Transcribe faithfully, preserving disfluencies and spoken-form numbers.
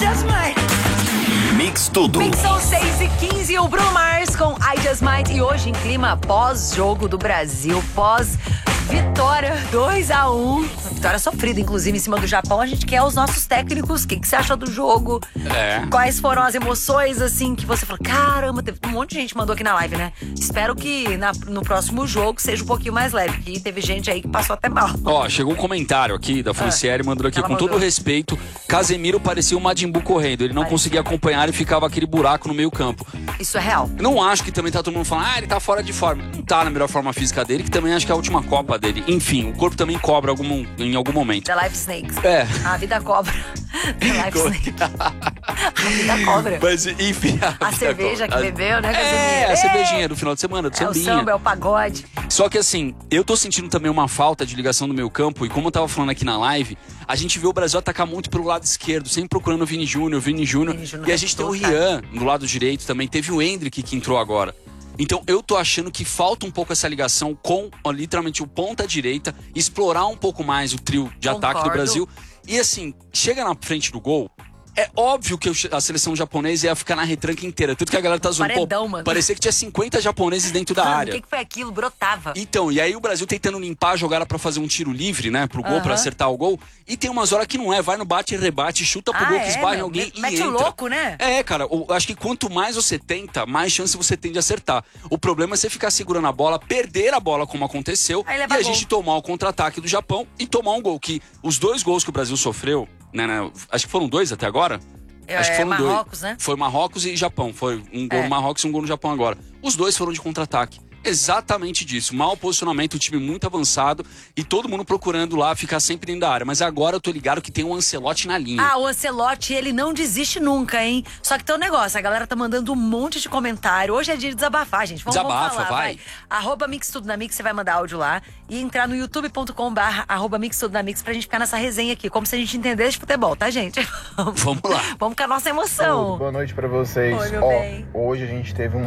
Just Might. Mix tudo. Mix são seis e quinze, o Bruno Mars com I Just Might. E hoje em clima pós-jogo do Brasil, pós-vitória dois a um. Vitória sofrida, inclusive, em cima do Japão. A gente quer os nossos técnicos. O que, que você achou do jogo? É. Quais foram as emoções, assim, que você falou? Caramba, teve um monte de gente que mandou aqui na live, né? Espero que na, no próximo jogo seja um pouquinho mais leve, porque teve gente aí que passou até mal. Ó, chegou um comentário aqui da Franciele, mandou aqui, Ela com mandou. todo respeito, Casemiro parecia um Majin Buu correndo. Ele não Parecia. conseguia acompanhar e ficava aquele buraco no meio campo. Isso é real. Eu não acho que também tá todo mundo falando, ah, ele tá fora de forma. Não tá na melhor forma física dele, que também acho que é a última Copa dele. Enfim, o corpo também cobra algum, em algum momento. The Life Snakes. É. A vida cobra. The Life Snake. A vida cobra. Mas, enfim. A cerveja que a- bebeu, né, É, Casemiro? a cervejinha do final de semana, do É o sambinha. samba, é o pagode. Só que assim, eu tô sentindo também uma falta de ligação no meu campo. E como eu tava falando aqui na live, a gente vê o Brasil atacar muito pelo lado esquerdo, sempre procurando o Vini Júnior, Vini Júnior. Vini Júnior E a gente tem o rebentou, Rian do lado direito também. Teve o Endrick que entrou agora. Então eu tô achando que falta um pouco essa ligação com, ó, literalmente, o ponta direita, explorar um pouco mais o trio de Concordo. ataque do Brasil. E assim, chega na frente do gol, é óbvio que a seleção japonesa ia ficar na retranca inteira. Tanto que a galera tá zoando. Paredão, Pô, mano. parecia que tinha cinquenta japoneses dentro da Mano, área. o que, que foi aquilo? Brotava. Então, e aí o Brasil tentando limpar a jogada pra fazer um tiro livre, né, pro gol, Aham. pra acertar o gol. E tem umas horas que não é, vai no bate e rebate, chuta pro Ah, gol que é, esbarra em meu? alguém Me- e mete entra. o louco, né? É, cara, eu acho que quanto mais você tenta, mais chance você tem de acertar. O problema é você ficar segurando a bola, perder a bola como aconteceu, Aí e leva a gol. gente tomar o contra-ataque do Japão e tomar um gol. Que os dois gols que o Brasil sofreu, né, né, acho que foram dois até agora. É, Acho que foram Marrocos, dois. né? Foi Marrocos e Japão. Foi um gol É. no Marrocos e um gol no Japão agora. Os dois foram de contra-ataque. Exatamente disso. Mau posicionamento, o time muito avançado e todo mundo procurando lá ficar sempre dentro da área. Mas agora eu tô ligado que tem um Ancelotti na linha. Ah, o Ancelotti, ele não desiste nunca, hein? Só que tem um negócio, a galera tá mandando um monte de comentário. Hoje é dia de desabafar, gente. Vamos, vamos Desabafa, falar, vai. Arroba Mix Tudo na Mix, você vai mandar áudio lá. E entrar no youtube ponto com barra arroba Mix Tudo na Mix pra gente ficar nessa resenha aqui. Como se a gente entendesse de futebol, tá, gente? Vamos lá. Vamos com a nossa emoção. Boa noite pra vocês. Oi, meu Ó, bem. hoje a gente teve um